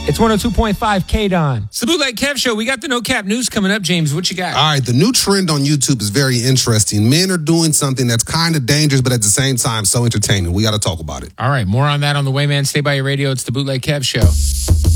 It's 102.5 K-Don. It's the Bootleg Kev Show. We got the No Cap News coming up. James, what you got? All right, the new trend on YouTube is very interesting. Men are doing something that's kind of dangerous, but at the same time, so entertaining. We got to talk about it. All right, more on that on the way, man. Stay by your radio. It's the Bootleg Kev Show.